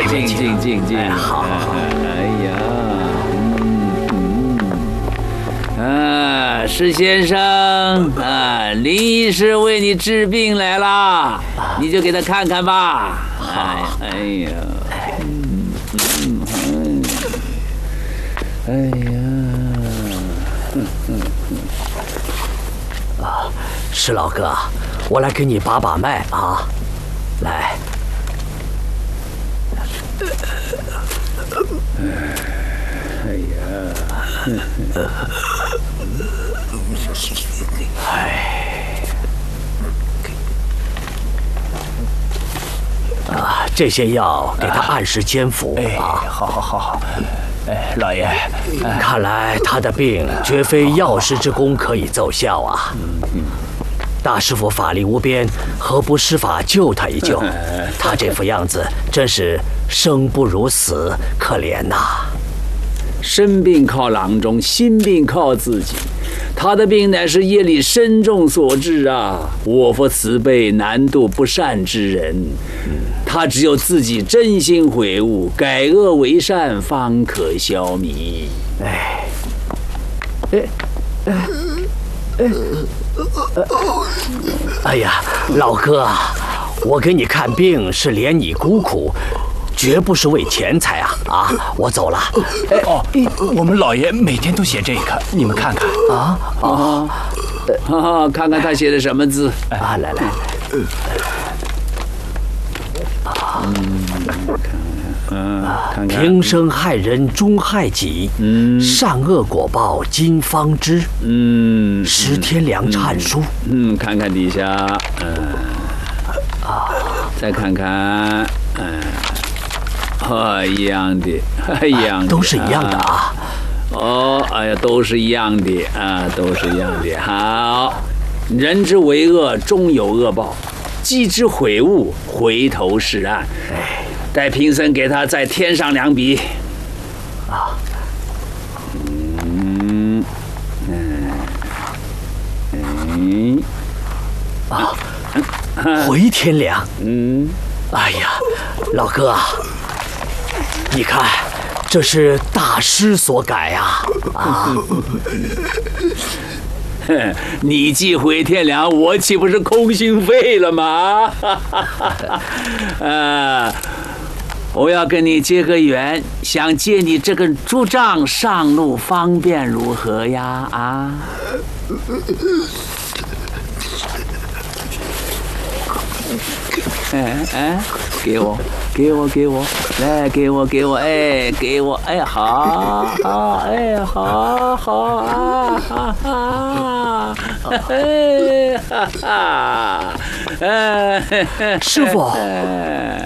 静。 哎，好。 哎呀，石先生啊，林医师为你治病来了，你就给他看看吧。哎呀，哎呀， 石老哥，我来给你把把脉啊，来。 哎呀， 这些药给他按时煎服啊。 好。哎，老爷， 看来他的病绝非药师之功可以奏效啊。大师傅法力无边，何不施法救他一救？他这副样子真是生不如死，可怜呐。 生病靠郎中，心病靠自己。他的病乃是业力深重所致啊！我佛慈悲，难度不善之人。他只有自己真心悔悟，改恶为善，方可消弭。 哎呀，老哥啊，我给你看病是怜你孤苦，绝不是为钱财啊！啊，我走了。 我们老爷每天都写这个，你们看看。 看看他写的什么字啊！来。 看看。 平生害人终害己，善恶果报今方知。石天良忏书。 看看底下，再看看，一样的， 都是一样的啊。 哎呀，都是一样的啊，都是一样的。好，人之为恶，终有恶报；既之悔悟，回头是岸。待贫僧给他再添上2笔。 回天良。哎呀，老哥啊，你看，这是大师所改啊！ 你既回天良，我岂不是空心废了吗？我要跟你结个缘，想借你这个竹杖上路方便，如何呀？啊？给我，来，给我，哎，给我，哎，好，哎，好啊，哎， 师傅，